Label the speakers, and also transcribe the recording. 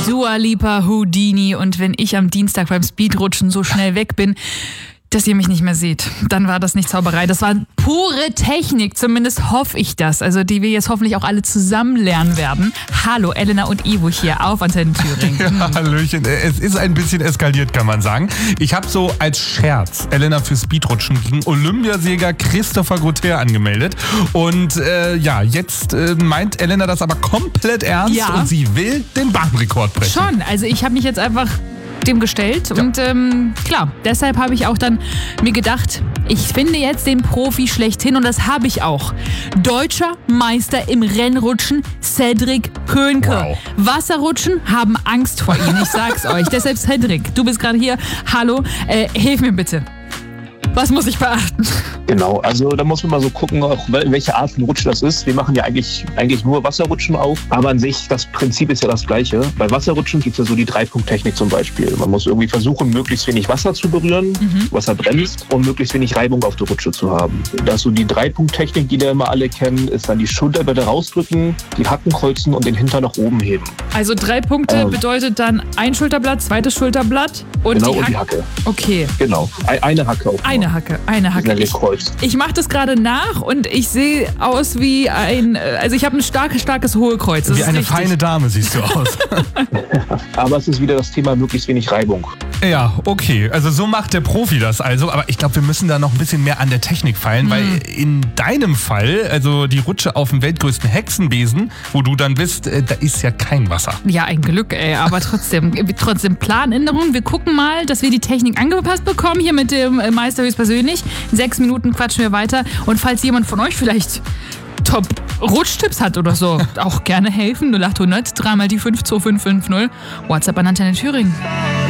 Speaker 1: Dua Lipa, Houdini, und wenn ich am Dienstag beim Speedrutschen so schnell weg bin, dass ihr mich nicht mehr seht, dann war das nicht Zauberei. Das war pure Technik, zumindest hoffe ich das. Also die wir jetzt hoffentlich auch alle zusammen lernen werden. Hallo, Elena und Ivo hier auf Antenne Thüringen.
Speaker 2: Ja, Hallöchen. Es ist ein bisschen eskaliert, kann man sagen. Ich habe so als Scherz Elena für Speedrutschen gegen Olympiasieger Christopher Gautier angemeldet. Und jetzt meint Elena das aber komplett ernst,
Speaker 1: ja.
Speaker 2: Und sie will den Bahnrekord brechen.
Speaker 1: Schon, also ich habe mich jetzt einfach dem gestellt und klar, deshalb habe ich auch dann mir gedacht, ich finde jetzt den Profi schlechthin und das habe ich auch. Deutscher Meister im Rennrutschen, Cedric Könke.
Speaker 2: Wow.
Speaker 1: Wasserrutschen haben Angst vor ihm, ich sag's euch. Deshalb Cedric, du bist gerade hier, hallo, hilf mir bitte. Was muss ich beachten?
Speaker 3: Genau, also da muss man mal so gucken, auch welche Art von Rutsch das ist. Wir machen ja eigentlich nur Wasserrutschen auf, aber an sich, das Prinzip ist ja das gleiche. Bei Wasserrutschen gibt es ja so die 3-Punkt-Technik zum Beispiel. Man muss irgendwie versuchen, möglichst wenig Wasser zu berühren, Wasser bremst, und möglichst wenig Reibung auf der Rutsche zu haben. Das ist so die 3-Punkt-Technik, die da immer alle kennen, ist dann die Schulterblätter rausdrücken, die Hacken kreuzen und den Hintern nach oben heben.
Speaker 1: Also 3 Punkte bedeutet dann ein Schulterblatt, zweites Schulterblatt und
Speaker 3: genau,
Speaker 1: die
Speaker 3: und die Hacke.
Speaker 1: Okay.
Speaker 3: Genau, eine Hacke auch.
Speaker 1: Eine Hacke. Ich mache das gerade nach und ich sehe aus wie also ich habe ein starkes Hohlkreuz. Das
Speaker 2: wie
Speaker 1: ist
Speaker 2: eine
Speaker 1: richtig.
Speaker 2: feine Dame siehst du aus.
Speaker 3: Aber es ist wieder das Thema möglichst wenig Reibung.
Speaker 2: Ja, okay. Also so macht der Profi das also. Aber ich glaube, wir müssen da noch ein bisschen mehr an der Technik feilen, weil in deinem Fall, also die Rutsche auf dem weltgrößten Hexenbesen, wo du dann bist, da ist ja kein Wasser.
Speaker 1: Ja, ein Glück, aber trotzdem Planänderung. Wir gucken mal, dass wir die Technik angepasst bekommen, hier mit dem Meister höchstpersönlich. In 6 Minuten quatschen wir weiter. Und falls jemand von euch vielleicht Top-Rutschtipps hat oder so, auch gerne helfen. 0800 3 mal die 52550. WhatsApp an Antenne Thüringen.